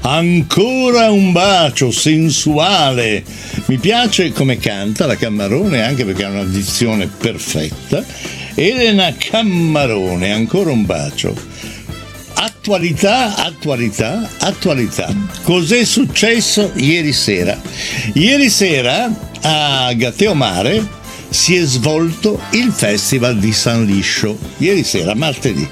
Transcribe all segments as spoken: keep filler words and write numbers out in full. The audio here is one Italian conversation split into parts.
Ancora un bacio sensuale. Mi piace come canta la Cammarone, anche perché ha una dizione perfetta. Elena Cammarone, Ancora un bacio. Attualità, attualità, attualità. Cos'è successo ieri sera? Ieri sera a Gatteo Mare si è svolto il Festival di San Liscio. Ieri sera, martedì.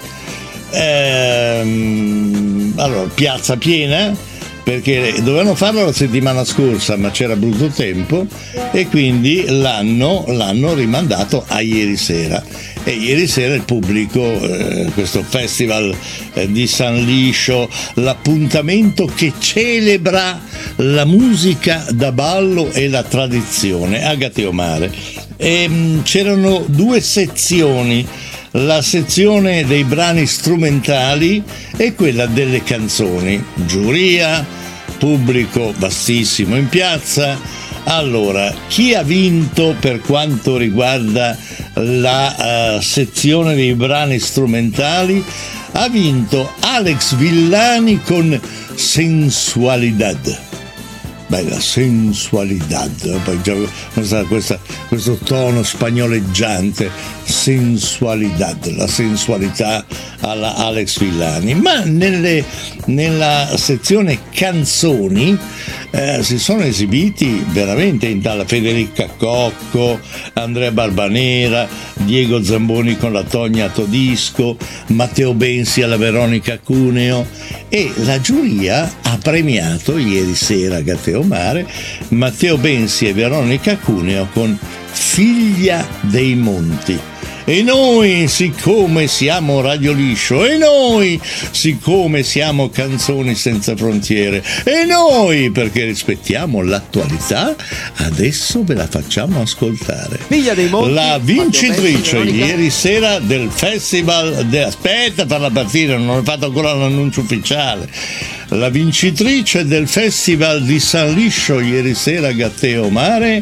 Ehm, allora, piazza piena, perché dovevano farlo la settimana scorsa, ma c'era brutto tempo e quindi l'hanno, l'hanno rimandato a ieri sera. E ieri sera il pubblico, eh, questo festival eh, di San Liscio, l'appuntamento che celebra la musica da ballo e la tradizione a Gatteo Mare. E, mh, c'erano due sezioni, la sezione dei brani strumentali e quella delle canzoni. Giuria, pubblico vastissimo in piazza. Allora, chi ha vinto per quanto riguarda la uh, sezione dei brani strumentali? Ha vinto Alex Villani con Sensualidad. Bella sensualidad, poi già questa, questo tono spagnoleggiante, sensualidad, la sensualità alla Alex Villani. Ma nelle, nella sezione canzoni eh, si sono esibiti veramente in talla Federica Cocco, Andrea Barbanera, Diego Zamboni con la Togna Todisco, Matteo Bensi alla Veronica Cuneo, e la giuria ha premiato ieri sera a Gatteo Mare Matteo Bensi e Veronica Cuneo con Figlia dei Monti. E noi, siccome siamo Radio Liscio, e noi, siccome siamo Canzoni Senza Frontiere, e noi, perché rispettiamo l'attualità, adesso ve la facciamo ascoltare. Figlia dei Monti, la vincitrice Bensi, ieri sera del festival de... aspetta, farla partire, non ho fatto ancora l'annuncio ufficiale. La vincitrice del festival di San Liscio ieri sera a Gatteo Mare,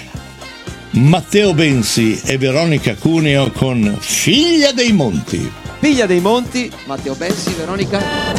Matteo Bensi e Veronica Cuneo con Figlia dei Monti. Figlia dei Monti, Matteo Bensi, Veronica